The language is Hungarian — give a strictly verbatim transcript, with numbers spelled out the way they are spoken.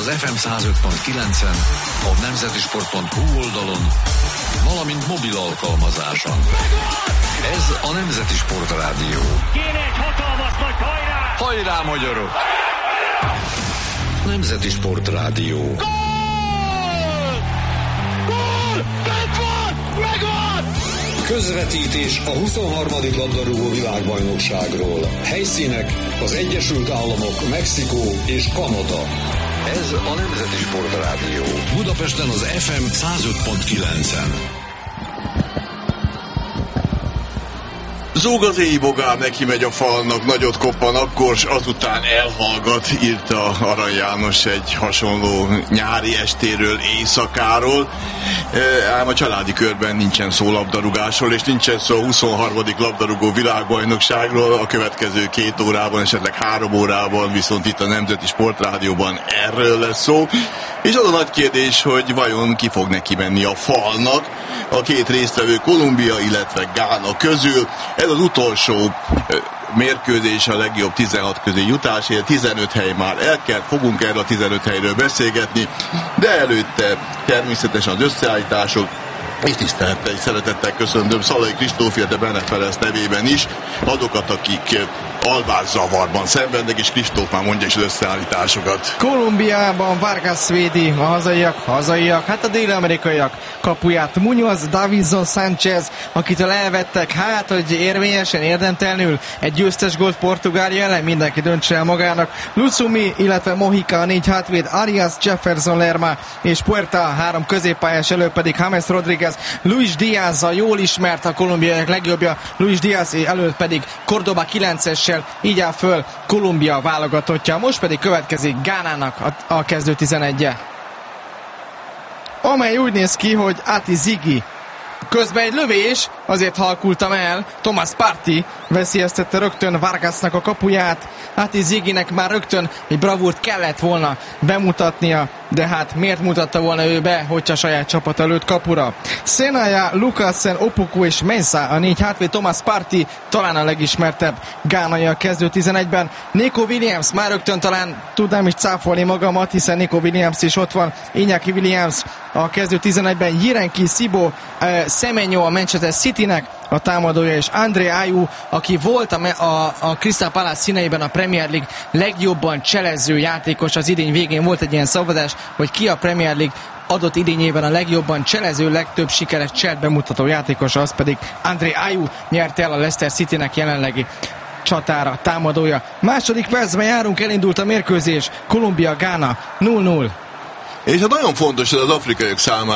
az ef em száz öt pont kilencen, a nemzetisport pont hu oldalon, valamint mobil alkalmazáson. Ez a Nemzeti Sport Rádió. Kéne egy hatalmas nagy hajrá! Hajrá, magyarok! Nemzeti Sport Rádió. Gól! Gól! Bent van! Megvan! Közvetítés a huszonharmadik labdarúgó világbajnokságról. Helyszínek az Egyesült Államok, Mexikó és Kanada. Ez a Nemzeti Sport Rádió. Budapesten az ef em száz öt pont kilencen. Zúg az éjbogár, neki megy a falnak, nagyot koppan, akkor s azután elhallgat, írta Arany János egy hasonló nyári estéről, éjszakáról. Ám a családi körben nincsen szó labdarúgásról, és nincsen szó a huszonharmadik labdarúgó világbajnokságról. A következő két órában, esetleg három órában viszont itt a Nemzeti Sportrádióban erről lesz szó. És az a nagy kérdés, hogy vajon ki fog neki menni a falnak a két résztvevő Kolumbia, illetve Gána közül. Ez az utolsó mérkőzés a legjobb tizenhat közé jutásért, tizenöt hely már elkelt, fogunk erről a tizenöt helyről beszélgetni, de előtte természetesen az összeállítások, és tisztelettel és szeretettel köszöntöm Szalai Kristófia, de Bene Ferenc nevében is azokat, akik alvászavarban szenvednek, és Kristóf már mondja is az összeállításokat. Kolumbiában Vargas védi a hazaiak, hazaiak, hát a dél-amerikaiak kapuját. Muñoz, Davison, Sánchez, akitől elvettek, hát, hogy érvényesen, érdemtelenül egy győztes gólt Portugália ellen, mindenki döntse el magának. Luzumi, illetve Mojica, a négy hátvéd, Arias, Jefferson, Lerma és Puerta, három középpályás elő pedig James Rodriguez, Luis Diaz, a jól ismert a kolumbiaiak legjobbja, Luis Diaz előtt pedig Cordoba kilencessel, így áll föl Kolumbia válogatottja. Most pedig következik Gánának a, a kezdő tizenegye, amely úgy néz ki, hogy Ati Ziggy. Közben egy lövés, azért halkultam el, Thomas Partey veszélyeztette rögtön Vargasnak a kapuját. Ati Ziggynek már rögtön egy bravúrt kellett volna bemutatnia, de hát miért mutatta volna ő be, hogyha saját csapat előtt kapura? Senaya, Lukasen, Opoku és Mensah, a négy hátvéd, Thomas Partey talán a legismertebb gánai a kezdő tizenegyben. Nico Williams, már rögtön talán tudnám is cáfolni magamat, hiszen Nico Williams is ott van. Iñaki Williams a kezdő tizenegyben, Jirenki, Sibo, uh, Semenyo a Manchester Citynek a támadója, és André Ayew, aki volt a, a, a Crystal Palace színeiben a Premier League legjobban cselező játékos az idény végén. Volt egy ilyen szavazás, hogy ki a Premier League adott idényében a legjobban cselező, legtöbb sikeres cselt bemutató játékos, az pedig André Ayew nyerte el a Leicester Citynek jelenlegi csatára támadója. Második percben járunk, elindult a mérkőzés, Kolumbia-Gána null null. És hát nagyon fontos ez az afrikaiak számára,